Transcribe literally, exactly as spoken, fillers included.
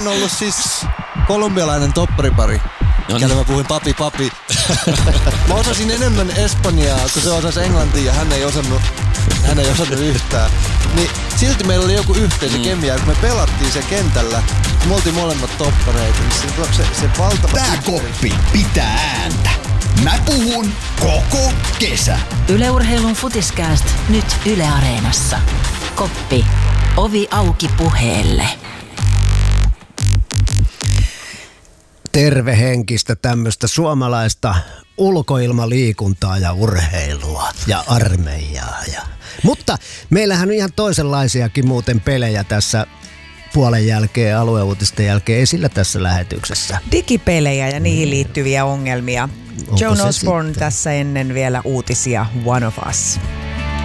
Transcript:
on ollut siis kolumbialainen topparipari. No niin. Mä puhuin papi papi. Mä osasin enemmän espanjaa, kun se osasi englantia ja hän ei osannut, hän ei osannut yhtään. Niin silti meillä oli joku yhteisö mm. kemia, kun me pelattiin se kentällä. Me oltiin molemmat toppareita, niin se, se, se valtava... Tää koppi pitää ääntä. Mä puhun koko kesä. Yle Urheilun Futiskääst nyt Yle Areenassa. Koppi. Ovi auki puheelle. Tervehenkistä tämmöistä suomalaista ulkoilmaliikuntaa ja urheilua ja armeijaa. Ja. Mutta meillähän on ihan toisenlaisiakin muuten pelejä tässä puolen jälkeen, alueuutisten jälkeen esillä tässä lähetyksessä. Digipelejä ja niihin liittyviä ongelmia. Onko Joan se Osborne sitten? Tässä ennen vielä uutisia One of Us.